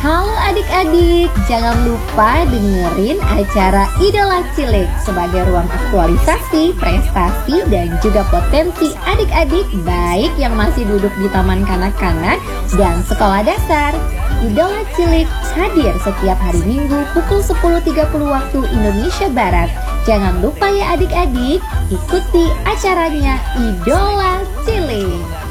Halo adik-adik, jangan lupa dengerin acara Idola Cilik sebagai ruang aktualisasi, prestasi, dan juga potensi adik-adik baik yang masih duduk di taman kanak-kanak dan sekolah dasar. Idola Cilik hadir setiap hari Minggu pukul 10.30 waktu Indonesia Barat. Jangan lupa ya adik-adik, ikuti acaranya Idola Cilik.